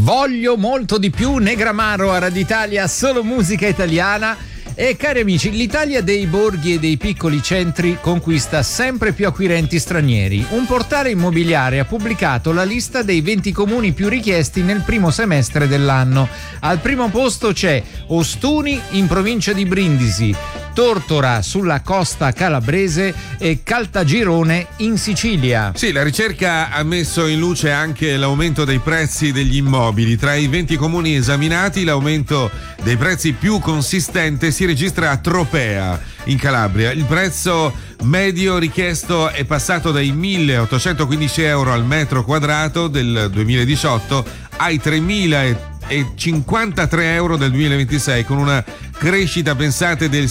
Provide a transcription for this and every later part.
Voglio molto di più, Negramaro a Radio Italia, solo musica italiana. E cari amici, l'Italia dei borghi e dei piccoli centri conquista sempre più acquirenti stranieri. Un portale immobiliare ha pubblicato la lista dei 20 comuni più richiesti nel primo semestre dell'anno. Al primo posto c'è Ostuni in provincia di Brindisi, Tortora sulla costa calabrese e Caltagirone in Sicilia. Sì, la ricerca ha messo in luce anche l'aumento dei prezzi degli immobili. Tra i 20 comuni esaminati, l'aumento dei prezzi più consistente si registra a Tropea, in Calabria. Il prezzo medio richiesto è passato dai 1.815 euro al metro quadrato del 2018 ai 3.053 euro del 2026, con una crescita, pensate, del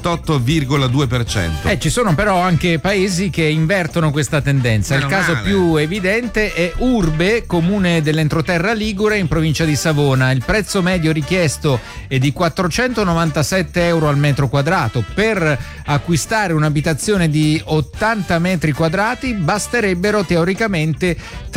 68,2%. Ci sono però anche paesi che invertono questa tendenza. Il caso più evidente è Urbe, comune dell'entroterra ligure in provincia di Savona. Il prezzo medio richiesto è di 497 euro al metro quadrato. Per acquistare un'abitazione di 80 metri quadrati basterebbero teoricamente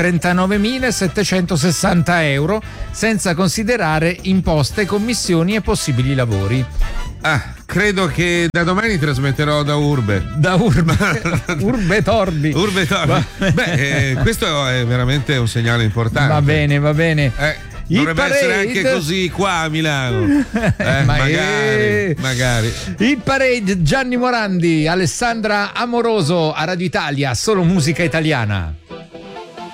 39.760 euro, senza considerare imposte, commissioni e possibili lavori. Credo che da domani trasmetterò da Urbe. Da Urbe. Urbe Torbi. Urbe Torbi. Questo è veramente un segnale importante. Va bene. Dovrebbe essere anche così qua a Milano. Magari. Il parade, Gianni Morandi, Alessandra Amoroso a Radio Italia, solo musica italiana.